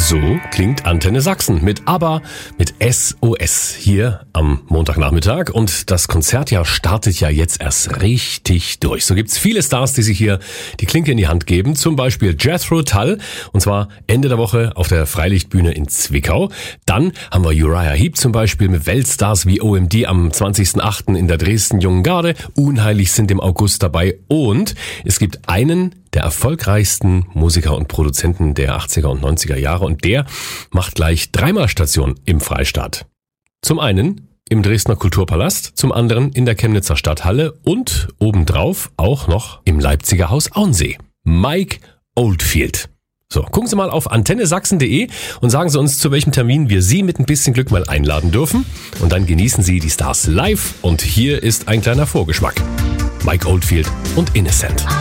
So klingt Antenne Sachsen mit ABBA, mit SOS hier am Montagnachmittag. Und das Konzertjahr startet ja jetzt erst richtig durch. So gibt's viele Stars, die sich hier die Klinke in die Hand geben. Zum Beispiel Jethro Tull, und zwar Ende der Woche auf der Freilichtbühne in Zwickau. Dann haben wir Uriah Heep zum Beispiel mit Weltstars wie OMD am 20.08. in der Dresden Jungen Garde. Unheilig sind im August dabei. Und es gibt einen der erfolgreichsten Musiker und Produzenten der 80er und 90er Jahre, und der macht gleich 3-mal Station im Freistaat. Zum einen im Dresdner Kulturpalast, zum anderen in der Chemnitzer Stadthalle und obendrauf auch noch im Leipziger Haus Auensee. Mike Oldfield. So, gucken Sie mal auf antennesachsen.de und sagen Sie uns, zu welchem Termin wir Sie mit ein bisschen Glück mal einladen dürfen. Und dann genießen Sie die Stars live, und hier ist ein kleiner Vorgeschmack. Mike Oldfield und Innocent.